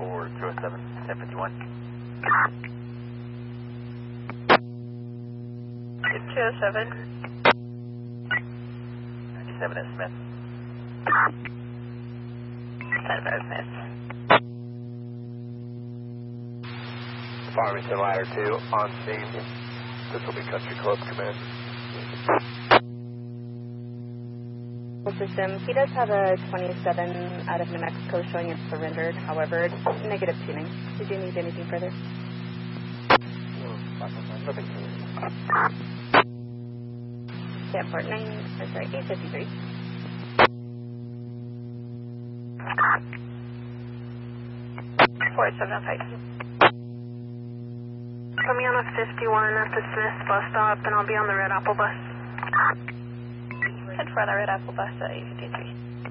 for 207, 1051. 207. 97 at Smith. 10 at Smith. Farmington Ladder 2 on scene. This will be Country Club Command. System. He does have a 27 out of New Mexico showing it's surrendered. However, it's negative tuning. Did you need anything further? Nothing. Yeah, port 853. Port 705. Put me on a 51 at the Smith bus stop, and I'll be on the Red Apple bus. Head for the Red Apple bus at 853.